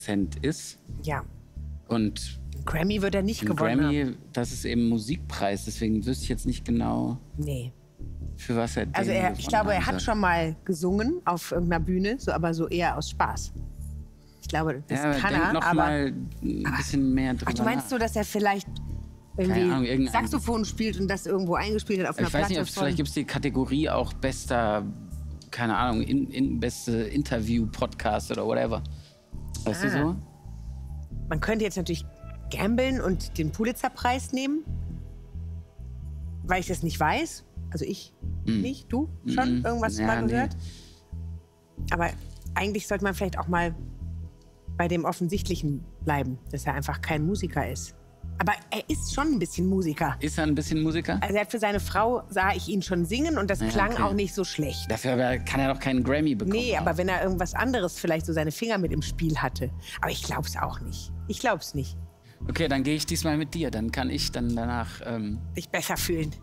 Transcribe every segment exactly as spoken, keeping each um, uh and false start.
ist. Ja. Und Grammy wird er nicht ein gewonnen Grammy, haben. das ist eben Musikpreis, deswegen wüsste ich jetzt nicht genau, Nee. für was er den Also er, ich gewonnen glaube, er haben hat soll. schon mal gesungen auf irgendeiner Bühne, so, aber so eher aus Spaß. Ich glaube, das Ja, kann denk er, noch aber... mal ein bisschen mehr drüber Ach, du meinst nach. so, dass er vielleicht Keine irgendwie Ahnung, irgendein- Saxophon spielt und das irgendwo eingespielt hat auf einer Ich weiß Platte nicht, ob es von... vielleicht gibt es die Kategorie auch bester, keine Ahnung, in, in beste Interview-Podcast oder whatever. Weißt Ah. du so? Man könnte jetzt natürlich gamblen und den Pulitzer-Preis nehmen, weil ich das nicht weiß. Also ich nicht, du schon Mhm. irgendwas Ja, mal nee. gehört. Aber eigentlich sollte man vielleicht auch mal bei dem Offensichtlichen bleiben, dass er einfach kein Musiker ist. Aber er ist schon ein bisschen Musiker. Ist er ein bisschen Musiker? Also er hat für seine Frau, sah ich ihn schon singen und das Ja, klang okay. auch nicht so schlecht. Dafür aber kann er doch keinen Grammy bekommen. Nee, haben. aber wenn er irgendwas anderes vielleicht so seine Finger mit im Spiel hatte. Aber ich glaub's auch nicht. Ich glaub's nicht. Okay, dann gehe ich diesmal mit dir. Dann kann ich dann danach... Ähm Dich besser fühlen.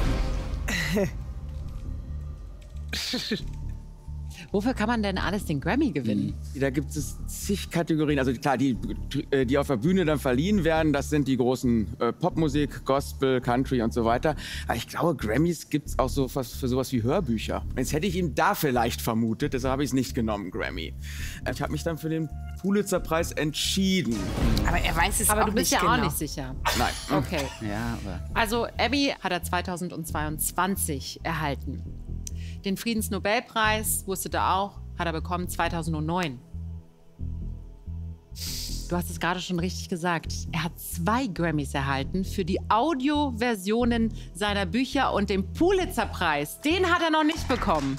Wofür kann man denn alles den Grammy gewinnen? Da gibt es zig Kategorien. Also klar, die, die auf der Bühne dann verliehen werden, das sind die großen äh, Popmusik, Gospel, Country und so weiter. Aber ich glaube, Grammys gibt es auch so was für sowas wie Hörbücher. Jetzt hätte ich ihn da vielleicht vermutet, deshalb habe ich es nicht genommen, Grammy. Ich habe mich dann für den Pulitzer-Preis entschieden. Aber er weiß es Aber auch du bist nicht ja genau. auch nicht sicher. Nein. Okay. ja, aber... Also Emmy hat er zweitausendzweiundzwanzig erhalten. Den Friedensnobelpreis, wusstet ihr auch, hat er bekommen zweitausendneun. Du hast es gerade schon richtig gesagt. Er hat zwei Grammys erhalten für die Audioversionen seiner Bücher und den Pulitzer-Preis. Den hat er noch nicht bekommen.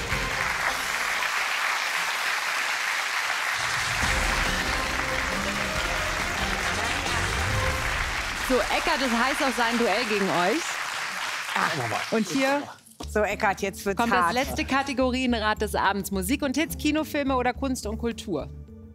So, Eckart, das heißt auch sein Duell gegen euch. Und hier So, Eckart, jetzt wird's kommt das hart. letzte Kategorienrad des Abends. Musik und Hits, Kinofilme oder Kunst und Kultur?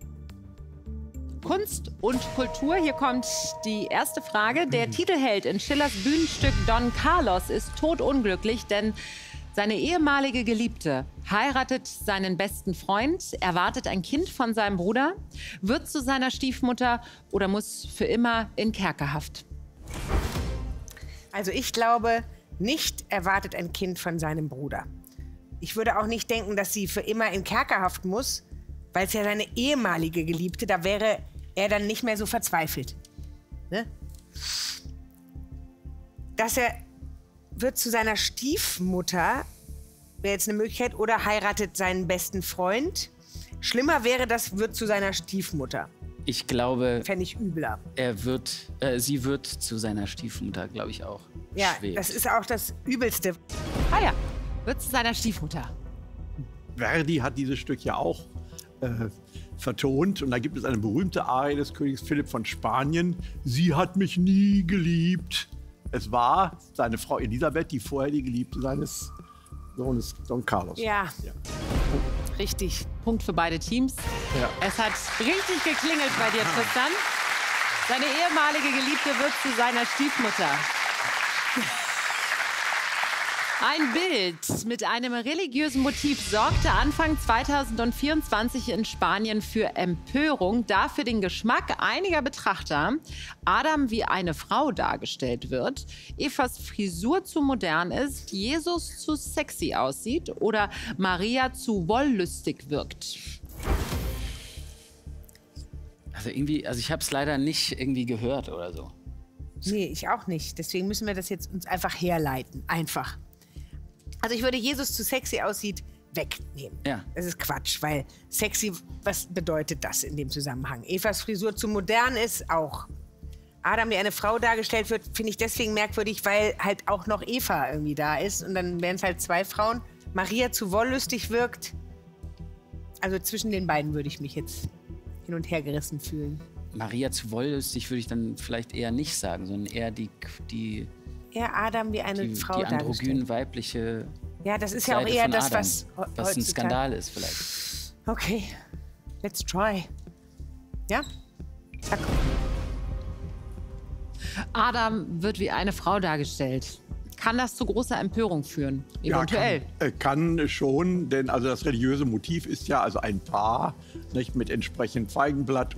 Kunst und Kultur. Hier kommt die erste Frage. Der Titelheld in Schillers Bühnenstück Don Carlos ist todunglücklich, denn seine ehemalige Geliebte heiratet seinen besten Freund, erwartet ein Kind von seinem Bruder, wird zu seiner Stiefmutter oder muss für immer in Kerkerhaft. Also ich glaube, nicht erwartet ein Kind von seinem Bruder. Ich würde auch nicht denken, dass sie für immer in Kerkerhaft muss, weil es ja seine ehemalige Geliebte, da wäre er dann nicht mehr so verzweifelt. Ne? Dass er wird zu seiner Stiefmutter, wäre jetzt eine Möglichkeit, oder heiratet seinen besten Freund. Schlimmer wäre, das wird zu seiner Stiefmutter. Ich glaube, Fände ich übler. er wird, äh, sie wird zu seiner Stiefmutter, glaube ich auch. Ja, schweben. das ist auch das Übelste. Ah ja, wird zu seiner Stiefmutter. Verdi hat dieses Stück ja auch äh, vertont. Und da gibt es eine berühmte Arie des Königs Philipp von Spanien. Sie hat mich nie geliebt. Es war seine Frau Elisabeth, die vorher die Geliebte seines Sohnes Don Carlos. Ja, Ja. richtig. Punkt für beide Teams. Ja. Es hat richtig geklingelt bei dir, Tristan. Seine ehemalige Geliebte wird zu seiner Stiefmutter. Ein Bild mit einem religiösen Motiv sorgte Anfang zweitausendvierundzwanzig in Spanien für Empörung, da für den Geschmack einiger Betrachter Adam wie eine Frau dargestellt wird, Evas Frisur zu modern ist, Jesus zu sexy aussieht oder Maria zu wollüstig wirkt. Also irgendwie, also ich habe es leider nicht irgendwie gehört oder so. Nee, ich auch nicht. Deswegen müssen wir das jetzt uns einfach herleiten. Einfach. Also ich würde Jesus zu sexy aussieht wegnehmen. Ja. Das ist Quatsch, weil sexy, was bedeutet das in dem Zusammenhang? Evas Frisur zu modern ist auch. Adam, wie eine Frau dargestellt wird, finde ich deswegen merkwürdig, weil halt auch noch Eva irgendwie da ist. Und dann wären es halt zwei Frauen. Maria zu wollüstig wirkt. Also zwischen den beiden würde ich mich jetzt hin und her gerissen fühlen. Maria zu wollüstig würde ich dann vielleicht eher nicht sagen, sondern eher die, die, Eher Adam wie eine die, Frau die dargestellt. androgyn weibliche Ja, das ist ja auch Seite eher von das, Adam, was, he- was ein heutzutage- Skandal ist vielleicht. Okay, let's try. Ja? Zack. Adam wird wie eine Frau dargestellt. Kann das zu großer Empörung führen? Eventuell. Ja, kann, äh, kann schon, denn also das religiöse Motiv ist ja also ein Paar, nicht, mit entsprechend Feigenblatt